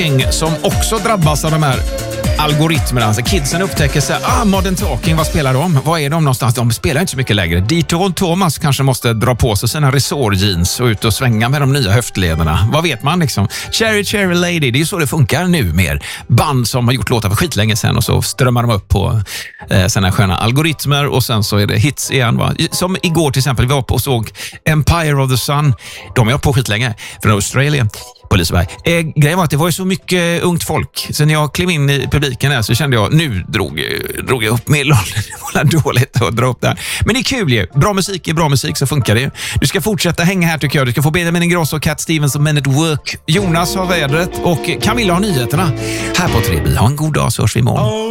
Talking som också drabbas av de här algoritmerna. Alltså kidsen upptäcker sig, Modern Talking, vad spelar de? Vad är de någonstans? De spelar inte så mycket längre. Dieter och Thomas kanske måste dra på sig sina resort-jeans och ut och svänga med de nya höftlederna. Vad vet man liksom? Cherry Cherry Lady, det är ju så det funkar nu mer. Band som har gjort låtar för skitlänge sedan och så strömmar de upp på såna sköna algoritmer och sen så är det hits igen. Va? Som igår till exempel, vi var på och såg Empire of the Sun. De är på skitlänge från Australien. På Liseberg. Grejen var att det var ju så mycket ungt folk. Så när jag klev in i publiken här så kände jag, nu drog jag upp medelåldern. Det var dåligt att dra upp där. Men det är kul ju. Bra musik är bra musik, så funkar det ju. Du ska fortsätta hänga här tycker jag. Du ska få Benjamin Ingrosso och Cat Stevens och Men at Work. Jonas har vädret och Camilla har nyheterna. Här på 3B. Ha en god dag så hörs vi imorgon.